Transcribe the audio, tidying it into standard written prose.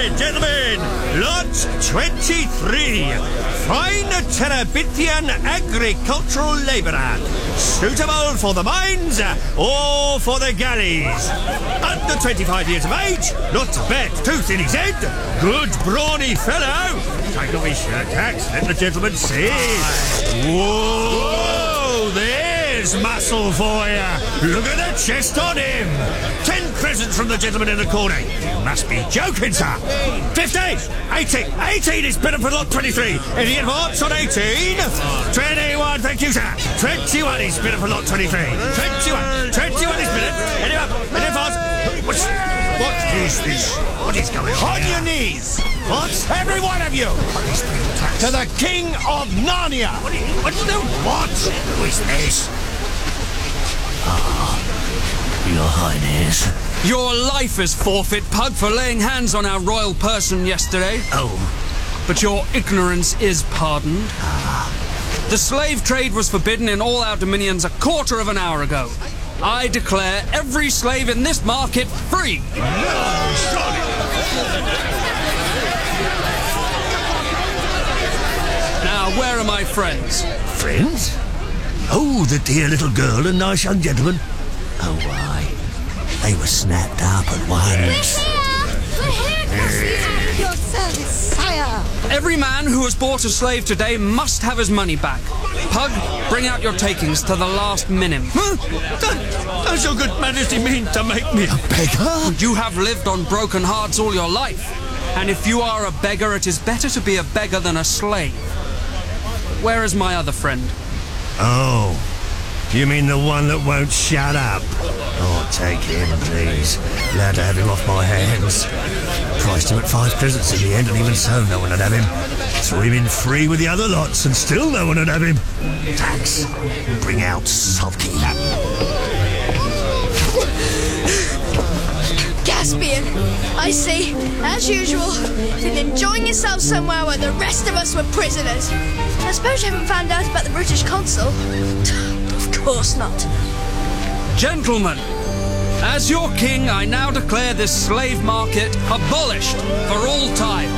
Right, gentlemen, lot 23. Find a Terabithian agricultural labourer, suitable for the mines or for the galleys. Under 25 years of age, not bad tooth in his head, good brawny fellow. Take off his shirt tax, let the gentleman see. Whoa, there's muscle for you. Look at the chest on him. 10 crescents from the gentleman in the corner. You must be joking, sir. 15, 18, 18 is better for lot 23. Any advance on 18? 21, thank you, sir. 21 is better for lot 23. 21 is better. Any advance? What is this? What is going on? On your knees! What? Every one of you! To the King of Narnia! What? Who is this? Your Highness. Your life is forfeit, Pug, for laying hands on our royal person yesterday. Oh. But your ignorance is pardoned. The slave trade was forbidden in all our dominions a quarter of an hour ago. I declare every slave in this market free. Now, where are my friends? Friends? Oh, the dear little girl and nice young gentleman. Oh, why? They were snapped up at once. Your service, sire. Every man who has bought a slave today must have his money back. Pug, bring out your takings to the last minim. Does your good majesty mean to make me a beggar? You have lived on broken hearts all your life. And if you are a beggar, it is better to be a beggar than a slave. Where is my other friend? Oh, you mean the one that won't shut up? Oh, take him, please. Glad to have him off my hands. Priced him at 5 crescents in the end, and even so, no one would have him. Threw him in free with the other lots, and still no one would have him. Tax, bring out Sulky. Caspian, I see, as usual, been enjoying yourself somewhere where the rest of us were prisoners. I suppose you haven't found out about the British consul? Of course not. Gentlemen, as your king, I now declare this slave market abolished for all time.